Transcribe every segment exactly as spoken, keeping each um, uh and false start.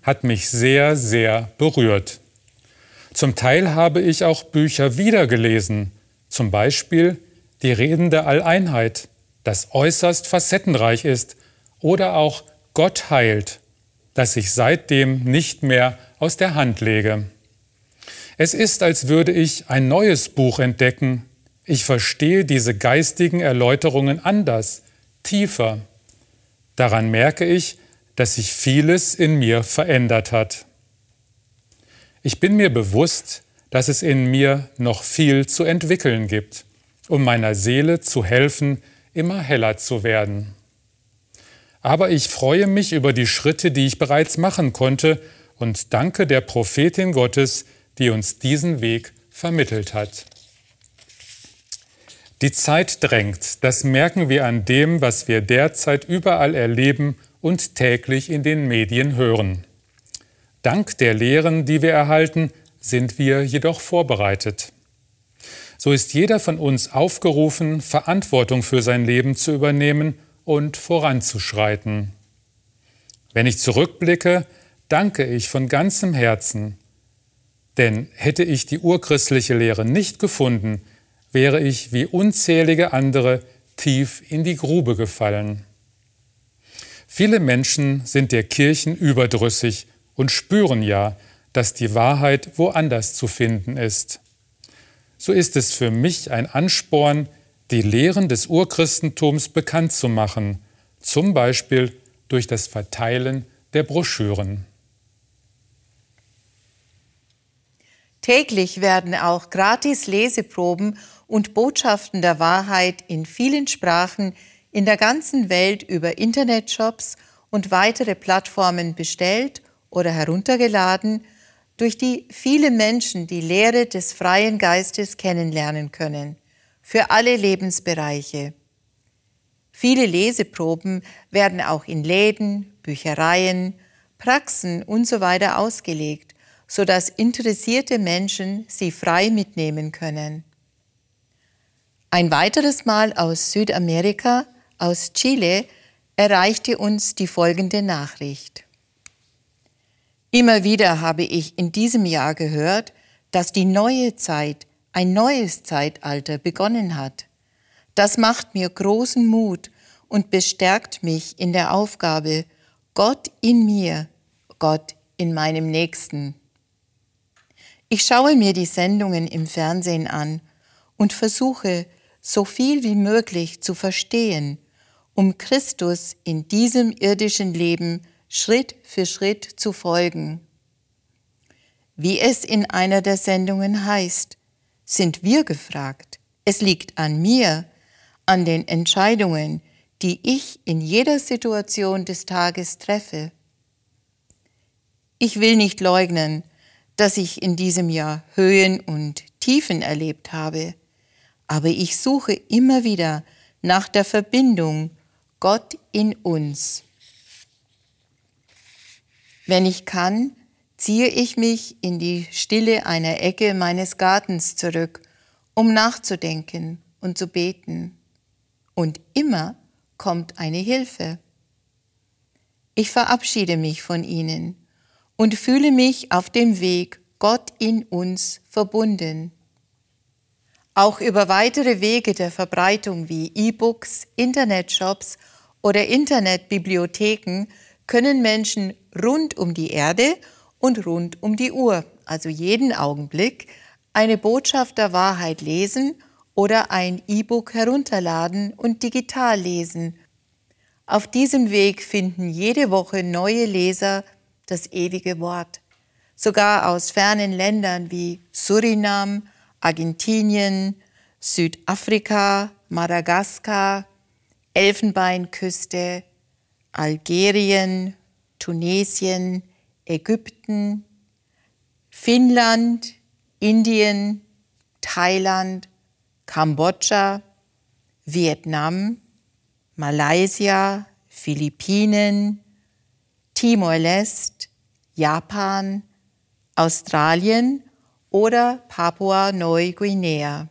hat mich sehr, sehr berührt. Zum Teil habe ich auch Bücher wiedergelesen, zum Beispiel Die Reden der Alleinheit, das äußerst facettenreich ist, oder auch Gott heilt, das ich seitdem nicht mehr aus der Hand lege. Es ist, als würde ich ein neues Buch entdecken. Ich verstehe diese geistigen Erläuterungen anders, tiefer. Daran merke ich, dass sich vieles in mir verändert hat. Ich bin mir bewusst, dass es in mir noch viel zu entwickeln gibt, um meiner Seele zu helfen, immer heller zu werden. Aber ich freue mich über die Schritte, die ich bereits machen konnte, und danke der Prophetin Gottes, die uns diesen Weg vermittelt hat. Die Zeit drängt, das merken wir an dem, was wir derzeit überall erleben und täglich in den Medien hören. Dank der Lehren, die wir erhalten, sind wir jedoch vorbereitet. So ist jeder von uns aufgerufen, Verantwortung für sein Leben zu übernehmen und voranzuschreiten. Wenn ich zurückblicke, danke ich von ganzem Herzen. Denn hätte ich die urchristliche Lehre nicht gefunden, wäre ich wie unzählige andere tief in die Grube gefallen. Viele Menschen sind der Kirchen überdrüssig und spüren ja, dass die Wahrheit woanders zu finden ist. So ist es für mich ein Ansporn, die Lehren des Urchristentums bekannt zu machen, zum Beispiel durch das Verteilen der Broschüren. Täglich werden auch gratis Leseproben und Botschaften der Wahrheit in vielen Sprachen in der ganzen Welt über Internetshops und weitere Plattformen bestellt oder heruntergeladen, durch die viele Menschen die Lehre des freien Geistes kennenlernen können, für alle Lebensbereiche. Viele Leseproben werden auch in Läden, Büchereien, Praxen usw. ausgelegt, sodass interessierte Menschen sie frei mitnehmen können. Ein weiteres Mal aus Südamerika, aus Chile, erreichte uns die folgende Nachricht. Immer wieder habe ich in diesem Jahr gehört, dass die neue Zeit, ein neues Zeitalter begonnen hat. Das macht mir großen Mut und bestärkt mich in der Aufgabe, Gott in mir, Gott in meinem Nächsten. Ich schaue mir die Sendungen im Fernsehen an und versuche, so viel wie möglich zu verstehen, um Christus in diesem irdischen Leben Schritt für Schritt zu folgen. Wie es in einer der Sendungen heißt, sind wir gefragt. Es liegt an mir, an den Entscheidungen, die ich in jeder Situation des Tages treffe. Ich will nicht leugnen, dass ich in diesem Jahr Höhen und Tiefen erlebt habe, aber ich suche immer wieder nach der Verbindung Gott in uns. Wenn ich kann, ziehe ich mich in die Stille einer Ecke meines Gartens zurück, um nachzudenken und zu beten. Und immer kommt eine Hilfe. Ich verabschiede mich von ihnen und fühle mich auf dem Weg Gott in uns verbunden. Auch über weitere Wege der Verbreitung wie E-Books, Internetshops oder Internetbibliotheken können Menschen rund um die Erde und rund um die Uhr, also jeden Augenblick, eine Botschaft der Wahrheit lesen oder ein E-Book herunterladen und digital lesen. Auf diesem Weg finden jede Woche neue Leser das ewige Wort, sogar aus fernen Ländern wie Surinam, Argentinien, Südafrika, Madagaskar, Elfenbeinküste, Algerien, Tunesien, Ägypten, Finnland, Indien, Thailand, Kambodscha, Vietnam, Malaysia, Philippinen, Timor-Leste, Japan, Australien oder Papua-Neuguinea.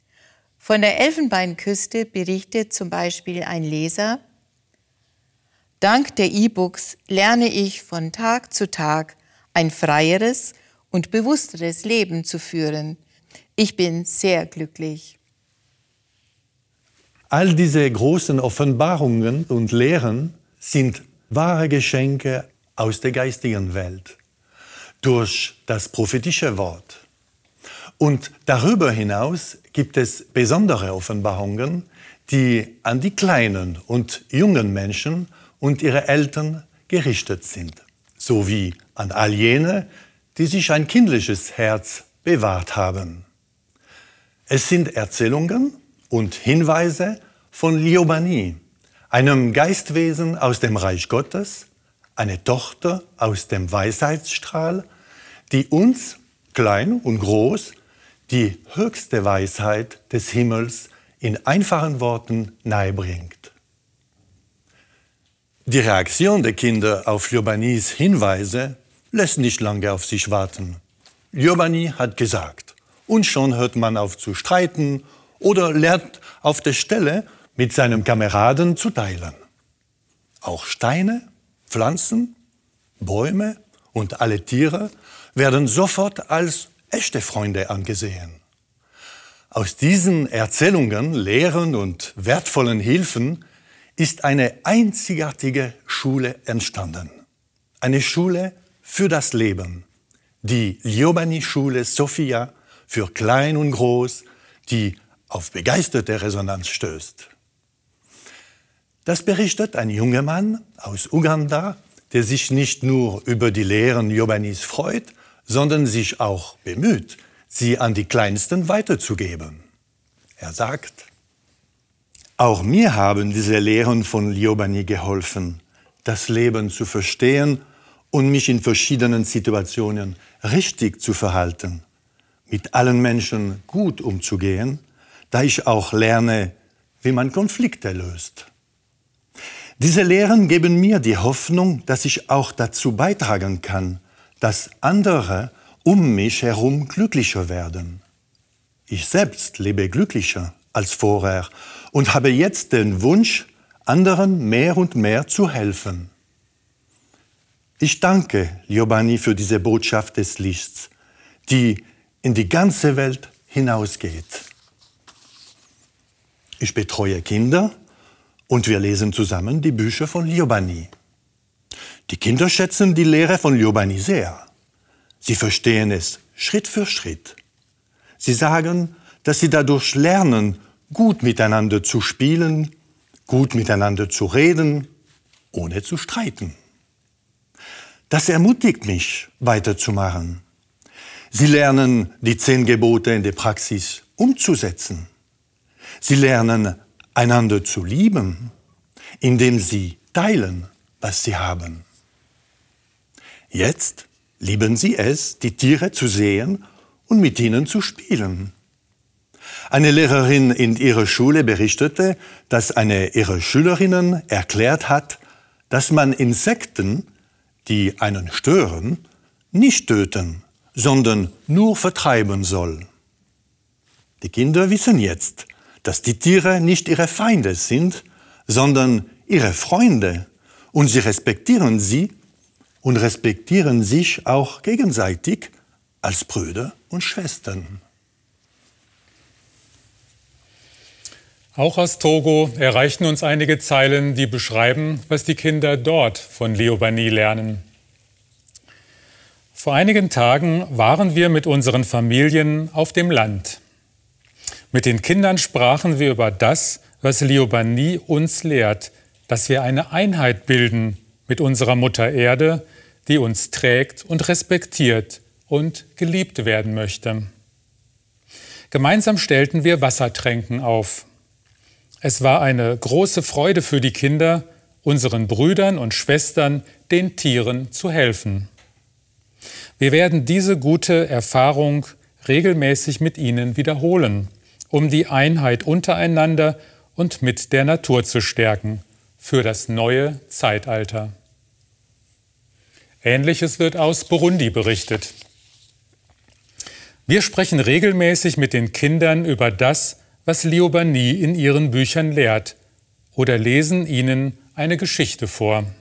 Von der Elfenbeinküste berichtet zum Beispiel ein Leser: Dank der E-Books lerne ich von Tag zu Tag ein freieres und bewussteres Leben zu führen. Ich bin sehr glücklich. All diese großen Offenbarungen und Lehren sind wahre Geschenke aus der geistigen Welt durch das prophetische Wort. Und darüber hinaus gibt es besondere Offenbarungen, die an die kleinen und jungen Menschen und ihre Eltern gerichtet sind, sowie an all jene, die sich ein kindliches Herz bewahrt haben. Es sind Erzählungen und Hinweise von Liobani, einem Geistwesen aus dem Reich Gottes, eine Tochter aus dem Weisheitsstrahl, die uns, klein und groß, die höchste Weisheit des Himmels in einfachen Worten nahebringt. Die Reaktion der Kinder auf Liobanis Hinweise lässt nicht lange auf sich warten. Liobani hat gesagt, und schon hört man auf zu streiten oder lernt auf der Stelle mit seinem Kameraden zu teilen. Auch Steine, Pflanzen, Bäume und alle Tiere werden sofort als echte Freunde angesehen. Aus diesen Erzählungen, Lehren und wertvollen Hilfen ist eine einzigartige Schule entstanden. Eine Schule für das Leben, die Liobani-Schule Sophia für klein und groß, die auf begeisterte Resonanz stößt. Das berichtet ein junger Mann aus Uganda, der sich nicht nur über die Lehren Liobanis freut, sondern sich auch bemüht, sie an die Kleinsten weiterzugeben. Er sagt, auch mir haben diese Lehren von Liobani geholfen, das Leben zu verstehen und mich in verschiedenen Situationen richtig zu verhalten, mit allen Menschen gut umzugehen, da ich auch lerne, wie man Konflikte löst. Diese Lehren geben mir die Hoffnung, dass ich auch dazu beitragen kann, dass andere um mich herum glücklicher werden. Ich selbst lebe glücklicher als vorher und habe jetzt den Wunsch, anderen mehr und mehr zu helfen. Ich danke Liobani für diese Botschaft des Lichts, die in die ganze Welt hinausgeht. Ich betreue Kinder und wir lesen zusammen die Bücher von Liobani. Die Kinder schätzen die Lehre von Liobani sehr. Sie verstehen es Schritt für Schritt. Sie sagen, dass sie dadurch lernen, gut miteinander zu spielen, gut miteinander zu reden, ohne zu streiten. Das ermutigt mich, weiterzumachen. Sie lernen, die zehn Gebote in der Praxis umzusetzen. Sie lernen, einander zu lieben, indem sie teilen, was sie haben. Jetzt lieben sie es, die Tiere zu sehen und mit ihnen zu spielen. Eine Lehrerin in ihrer Schule berichtete, dass eine ihrer Schülerinnen erklärt hat, dass man Insekten, die einen stören, nicht töten, sondern nur vertreiben soll. Die Kinder wissen jetzt, dass die Tiere nicht ihre Feinde sind, sondern ihre Freunde, und sie respektieren sie und respektieren sich auch gegenseitig als Brüder und Schwestern. Auch aus Togo erreichten uns einige Zeilen, die beschreiben, was die Kinder dort von Liobani lernen. Vor einigen Tagen waren wir mit unseren Familien auf dem Land. Mit den Kindern sprachen wir über das, was Liobani uns lehrt, dass wir eine Einheit bilden mit unserer Mutter Erde, die uns trägt und respektiert und geliebt werden möchte. Gemeinsam stellten wir Wassertränken auf. Es war eine große Freude für die Kinder, unseren Brüdern und Schwestern, den Tieren zu helfen. Wir werden diese gute Erfahrung regelmäßig mit ihnen wiederholen, um die Einheit untereinander und mit der Natur zu stärken für das neue Zeitalter. Ähnliches wird aus Burundi berichtet. Wir sprechen regelmäßig mit den Kindern über das, was Liobani in ihren Büchern lehrt, oder lesen ihnen eine Geschichte vor.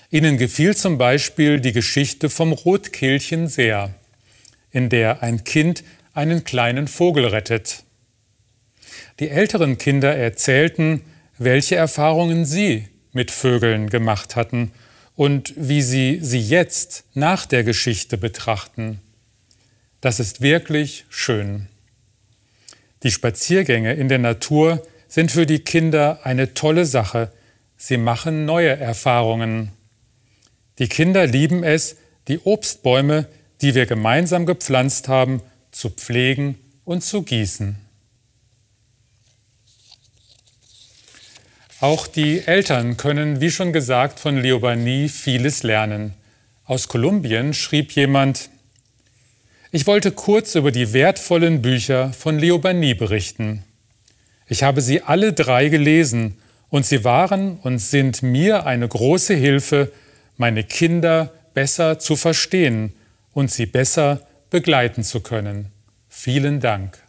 Ihnen gefiel zum Beispiel die Geschichte vom Rotkehlchen sehr, in der ein Kind einen kleinen Vogel rettet. Die älteren Kinder erzählten, welche Erfahrungen sie mit Vögeln gemacht hatten und wie sie sie jetzt nach der Geschichte betrachten. Das ist wirklich schön. Die Spaziergänge in der Natur sind für die Kinder eine tolle Sache. Sie machen neue Erfahrungen. Die Kinder lieben es, die Obstbäume, die wir gemeinsam gepflanzt haben, zu pflegen und zu gießen. Auch die Eltern können, wie schon gesagt, von Liobani vieles lernen. Aus Kolumbien schrieb jemand: Ich wollte kurz über die wertvollen Bücher von Liobani berichten. Ich habe sie alle drei gelesen und sie waren und sind mir eine große Hilfe, meine Kinder besser zu verstehen und sie besser begleiten zu können. Vielen Dank.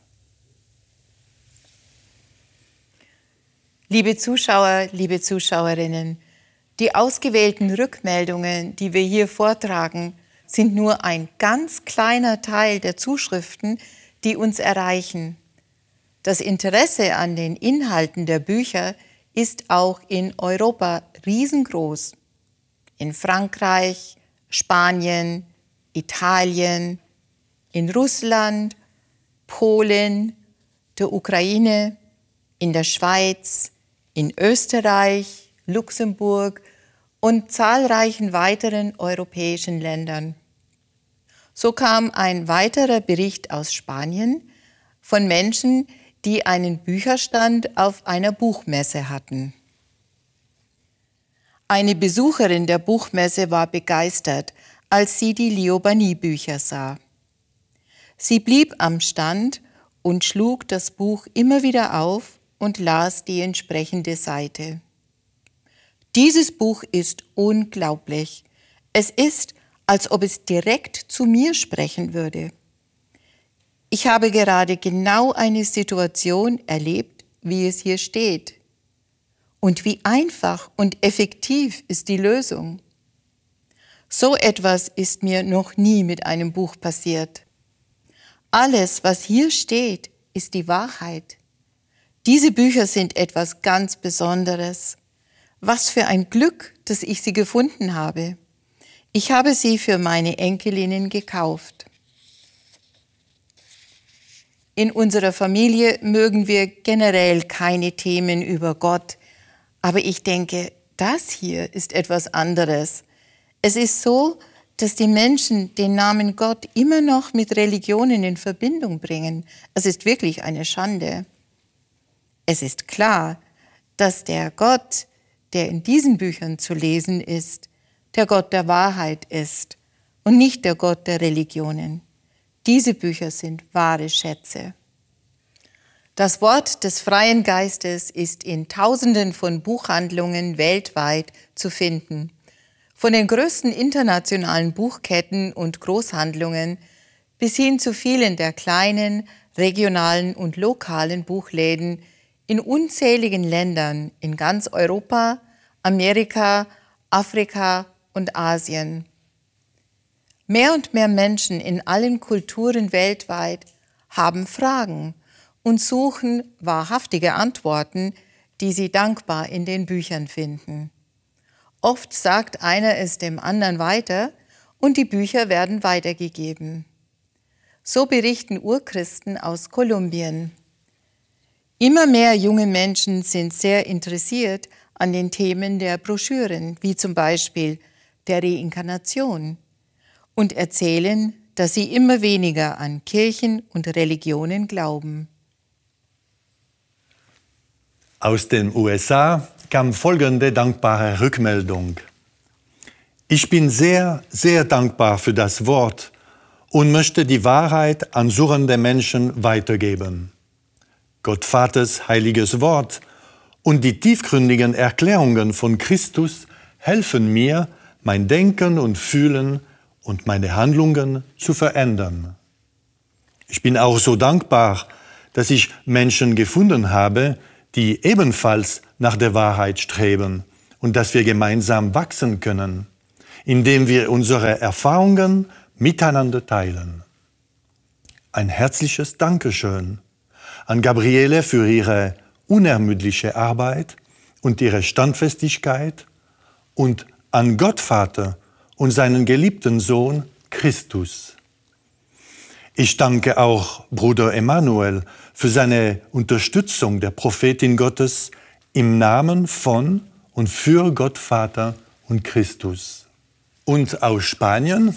Liebe Zuschauer, liebe Zuschauerinnen, die ausgewählten Rückmeldungen, die wir hier vortragen, sind nur ein ganz kleiner Teil der Zuschriften, die uns erreichen. Das Interesse an den Inhalten der Bücher ist auch in Europa riesengroß. In Frankreich, Spanien, Italien, in Russland, Polen, der Ukraine, in der Schweiz, in Österreich, Luxemburg und zahlreichen weiteren europäischen Ländern. So kam ein weiterer Bericht aus Spanien von Menschen, die einen Bücherstand auf einer Buchmesse hatten. Eine Besucherin der Buchmesse war begeistert, als sie die Liobani-Bücher sah. Sie blieb am Stand und schlug das Buch immer wieder auf und las die entsprechende Seite. Dieses Buch ist unglaublich. Es ist, als ob es direkt zu mir sprechen würde. Ich habe gerade genau eine Situation erlebt, wie es hier steht. Und wie einfach und effektiv ist die Lösung. So etwas ist mir noch nie mit einem Buch passiert. Alles, was hier steht, ist die Wahrheit. Diese Bücher sind etwas ganz Besonderes. Was für ein Glück, dass ich sie gefunden habe. Ich habe sie für meine Enkelinnen gekauft. In unserer Familie mögen wir generell keine Themen über Gott, aber ich denke, das hier ist etwas anderes. Es ist so, dass die Menschen den Namen Gott immer noch mit Religionen in Verbindung bringen. Es ist wirklich eine Schande. Es ist klar, dass der Gott, der in diesen Büchern zu lesen ist, der Gott der Wahrheit ist und nicht der Gott der Religionen. Diese Bücher sind wahre Schätze. Das Wort des freien Geistes ist in Tausenden von Buchhandlungen weltweit zu finden. Von den größten internationalen Buchketten und Großhandlungen bis hin zu vielen der kleinen, regionalen und lokalen Buchläden in unzähligen Ländern in ganz Europa, Amerika, Afrika und Asien. Mehr und mehr Menschen in allen Kulturen weltweit haben Fragen und suchen wahrhaftige Antworten, die sie dankbar in den Büchern finden. Oft sagt einer es dem anderen weiter und die Bücher werden weitergegeben. So berichten Urchristen aus Kolumbien. Immer mehr junge Menschen sind sehr interessiert an den Themen der Broschüren, wie zum Beispiel der Reinkarnation, und erzählen, dass sie immer weniger an Kirchen und Religionen glauben. Aus den U S A kam folgende dankbare Rückmeldung. Ich bin sehr, sehr dankbar für das Wort und möchte die Wahrheit an suchende Menschen weitergeben. Gott Vaters heiliges Wort und die tiefgründigen Erklärungen von Christus helfen mir, mein Denken und Fühlen und meine Handlungen zu verändern. Ich bin auch so dankbar, dass ich Menschen gefunden habe, die ebenfalls nach der Wahrheit streben und dass wir gemeinsam wachsen können, indem wir unsere Erfahrungen miteinander teilen. Ein herzliches Dankeschön an Gabriele für ihre unermüdliche Arbeit und ihre Standfestigkeit und an Gott Vater und seinen geliebten Sohn Christus. Ich danke auch Bruder Emanuel für seine Unterstützung der Prophetin Gottes im Namen von und für Gott Vater und Christus. Und aus Spanien?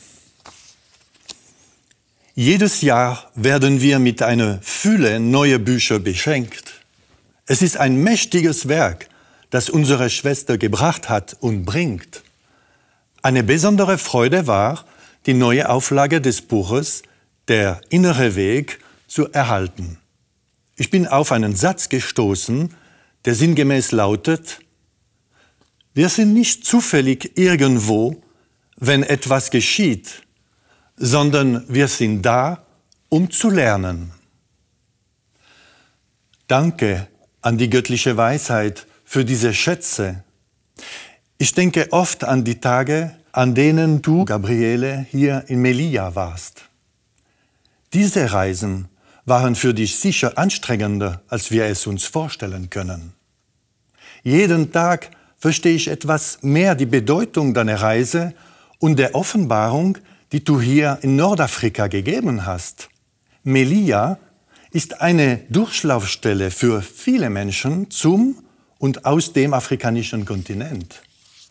Jedes Jahr werden wir mit einer Fülle neuer Bücher beschenkt. Es ist ein mächtiges Werk, das unsere Schwester gebracht hat und bringt. Eine besondere Freude war, die neue Auflage des Buches Der innere Weg zu erhalten. Ich bin auf einen Satz gestoßen, der sinngemäß lautet: Wir sind nicht zufällig irgendwo, wenn etwas geschieht, sondern wir sind da, um zu lernen. Danke an die göttliche Weisheit für diese Schätze. Ich denke oft an die Tage, an denen du, Gabriele, hier in Melilla warst. Diese Reisen waren für dich sicher anstrengender, als wir es uns vorstellen können. Jeden Tag verstehe ich etwas mehr die Bedeutung deiner Reise und der Offenbarung, die du hier in Nordafrika gegeben hast. Melilla ist eine Durchlaufstelle für viele Menschen zum und aus dem afrikanischen Kontinent.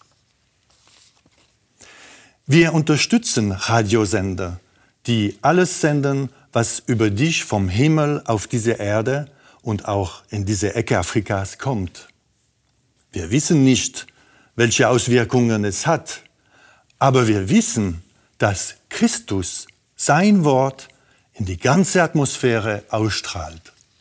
Wir unterstützen Radiosender, die alles senden, was über dich vom Himmel auf diese Erde und auch in diese Ecke Afrikas kommt. Wir wissen nicht, welche Auswirkungen es hat, aber wir wissen, dass Christus sein Wort in die ganze Atmosphäre ausstrahlt.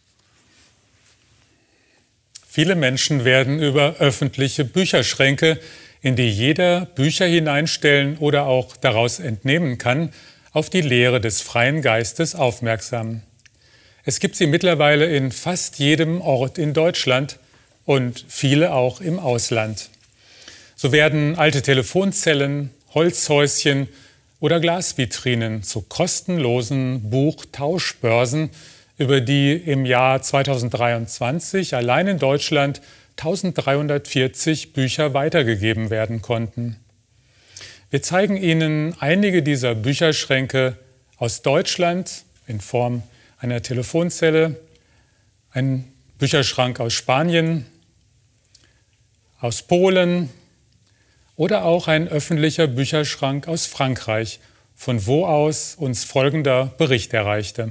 Viele Menschen werden über öffentliche Bücherschränke, in die jeder Bücher hineinstellen oder auch daraus entnehmen kann, auf die Lehre des freien Geistes aufmerksam. Es gibt sie mittlerweile in fast jedem Ort in Deutschland und viele auch im Ausland. So werden alte Telefonzellen, Holzhäuschen oder Glasvitrinen zu kostenlosen Buchtauschbörsen, über die im Jahr zweitausenddreiundzwanzig allein in Deutschland eintausenddreihundertvierzig Bücher weitergegeben werden konnten. Wir zeigen Ihnen einige dieser Bücherschränke aus Deutschland in Form einer Telefonzelle, ein Bücherschrank aus Spanien, aus Polen oder auch ein öffentlicher Bücherschrank aus Frankreich, von wo aus uns folgender Bericht erreichte.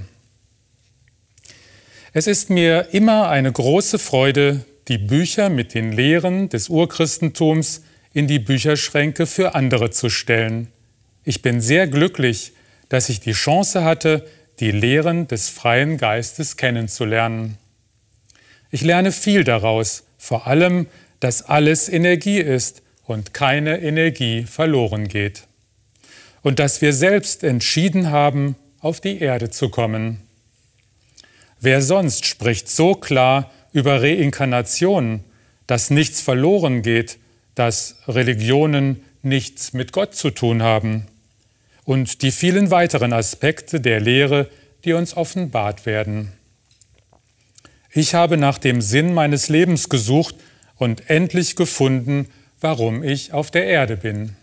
Es ist mir immer eine große Freude, die Bücher mit den Lehren des Urchristentums in die Bücherschränke für andere zu stellen. Ich bin sehr glücklich, dass ich die Chance hatte, die Lehren des freien Geistes kennenzulernen. Ich lerne viel daraus, vor allem, dass alles Energie ist und keine Energie verloren geht. Und dass wir selbst entschieden haben, auf die Erde zu kommen. Wer sonst spricht so klar über Reinkarnation, dass nichts verloren geht, dass Religionen nichts mit Gott zu tun haben und die vielen weiteren Aspekte der Lehre, die uns offenbart werden. Ich habe nach dem Sinn meines Lebens gesucht und endlich gefunden, warum ich auf der Erde bin.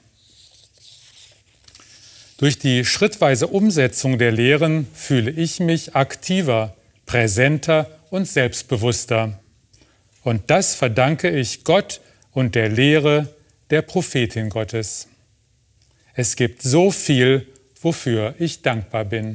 Durch die schrittweise Umsetzung der Lehren fühle ich mich aktiver, präsenter und selbstbewusster. Und das verdanke ich Gott und der Lehre der Prophetin Gottes. Es gibt so viel, wofür ich dankbar bin.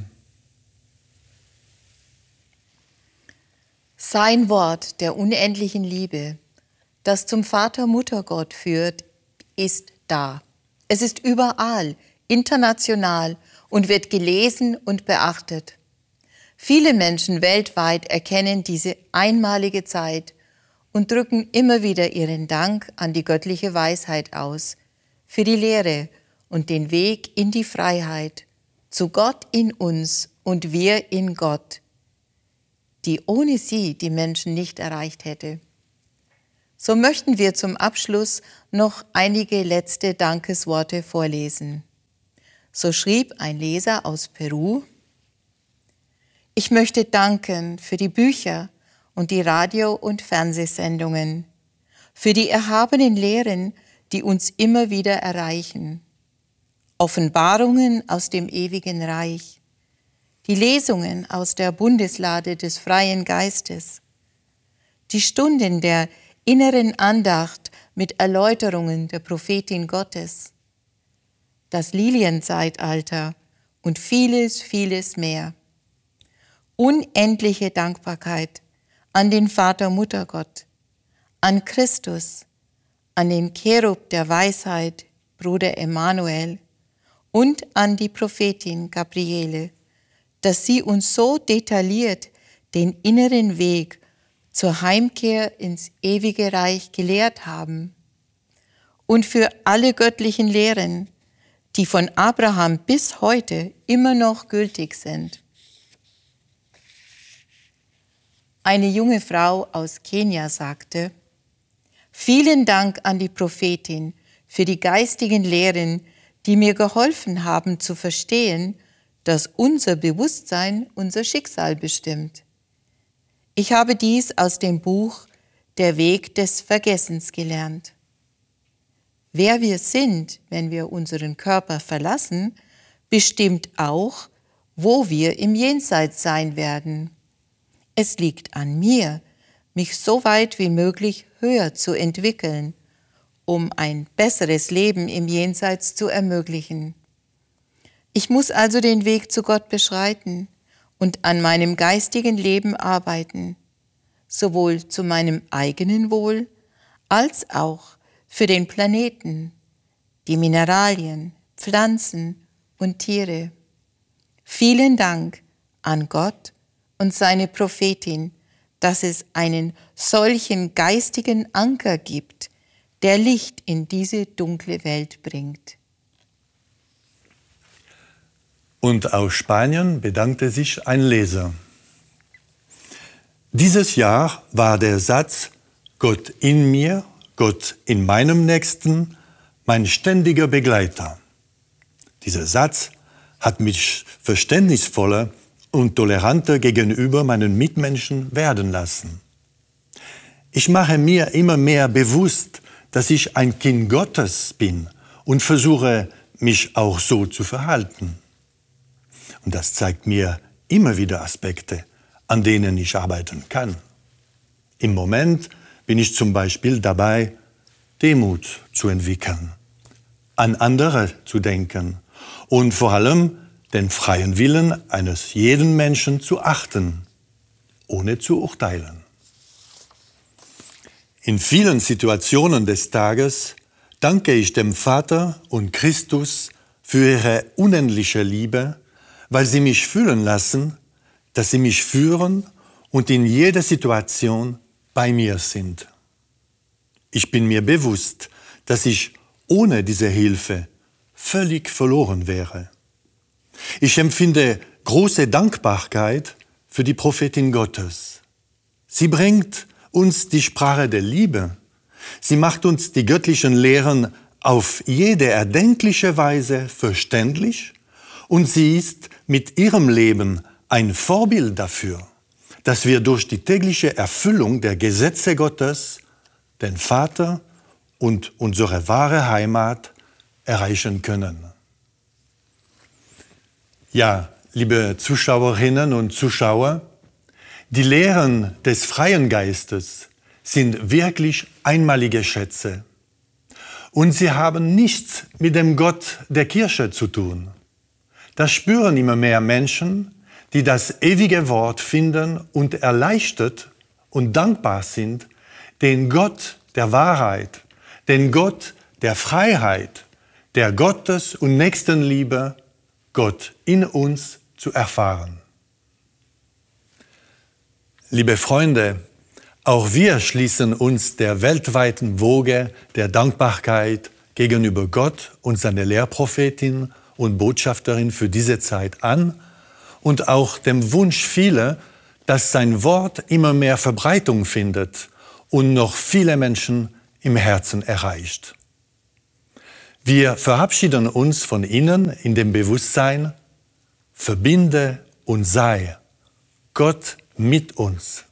Sein Wort der unendlichen Liebe, das zum Vater-Mutter-Gott führt, ist da. Es ist überall, international und wird gelesen und beachtet. Viele Menschen weltweit erkennen diese einmalige Zeit und drücken immer wieder ihren Dank an die göttliche Weisheit aus, für die Lehre und den Weg in die Freiheit, zu Gott in uns und wir in Gott, die ohne sie die Menschen nicht erreicht hätte. So möchten wir zum Abschluss noch einige letzte Dankesworte vorlesen. So schrieb ein Leser aus Peru: Ich möchte danken für die Bücher und die Radio- und Fernsehsendungen, für die erhabenen Lehren, die uns immer wieder erreichen, Offenbarungen aus dem ewigen Reich, die Lesungen aus der Bundeslade des freien Geistes, die Stunden der inneren Andacht mit Erläuterungen der Prophetin Gottes, das Lilienzeitalter und vieles, vieles mehr. Unendliche Dankbarkeit an den Vater Muttergott, an Christus, an den Cherub der Weisheit, Bruder Emanuel, und an die Prophetin Gabriele, dass sie uns so detailliert den inneren Weg zur Heimkehr ins ewige Reich gelehrt haben, und für alle göttlichen Lehren, die von Abraham bis heute immer noch gültig sind. Eine junge Frau aus Kenia sagte: Vielen Dank an die Prophetin für die geistigen Lehren, die mir geholfen haben zu verstehen, dass unser Bewusstsein unser Schicksal bestimmt. Ich habe dies aus dem Buch Der Weg des Vergessens gelernt. Wer wir sind, wenn wir unseren Körper verlassen, bestimmt auch, wo wir im Jenseits sein werden. Es liegt an mir, mich so weit wie möglich höher zu entwickeln, um ein besseres Leben im Jenseits zu ermöglichen. Ich muss also den Weg zu Gott beschreiten und an meinem geistigen Leben arbeiten, sowohl zu meinem eigenen Wohl als auch für den Planeten, die Mineralien, Pflanzen und Tiere. Vielen Dank an Gott und seine Prophetin, dass es einen solchen geistigen Anker gibt, der Licht in diese dunkle Welt bringt. Und aus Spanien bedankte sich ein Leser. Dieses Jahr war der Satz Gott in mir, Gott in meinem Nächsten mein ständiger Begleiter. Dieser Satz hat mich verständnisvoller und toleranter gegenüber meinen Mitmenschen werden lassen. Ich mache mir immer mehr bewusst, dass ich ein Kind Gottes bin und versuche, mich auch so zu verhalten. Und das zeigt mir immer wieder Aspekte, an denen ich arbeiten kann. Im Moment bin ich zum Beispiel dabei, Demut zu entwickeln, an andere zu denken und vor allem den freien Willen eines jeden Menschen zu achten, ohne zu urteilen. In vielen Situationen des Tages danke ich dem Vater und Christus für ihre unendliche Liebe, weil sie mich fühlen lassen, dass sie mich führen und in jeder Situation bei mir sind. Ich bin mir bewusst, dass ich ohne diese Hilfe völlig verloren wäre. Ich empfinde große Dankbarkeit für die Prophetin Gottes. Sie bringt uns die Sprache der Liebe. Sie macht uns die göttlichen Lehren auf jede erdenkliche Weise verständlich und sie ist mit ihrem Leben ein Vorbild dafür, dass wir durch die tägliche Erfüllung der Gesetze Gottes den Vater und unsere wahre Heimat erreichen können. Ja, liebe Zuschauerinnen und Zuschauer, die Lehren des freien Geistes sind wirklich einmalige Schätze. Und sie haben nichts mit dem Gott der Kirche zu tun. Das spüren immer mehr Menschen, die das ewige Wort finden und erleichtert und dankbar sind, den Gott der Wahrheit, den Gott der Freiheit, der Gottes- und Nächstenliebe, Gott in uns zu erfahren. Liebe Freunde, auch wir schließen uns der weltweiten Woge der Dankbarkeit gegenüber Gott und seiner Lehrprophetin und Botschafterin für diese Zeit an und auch dem Wunsch vieler, dass sein Wort immer mehr Verbreitung findet und noch viele Menschen im Herzen erreicht. Wir verabschieden uns von Ihnen in dem Bewusstsein, verbinde und sei Gott mit uns.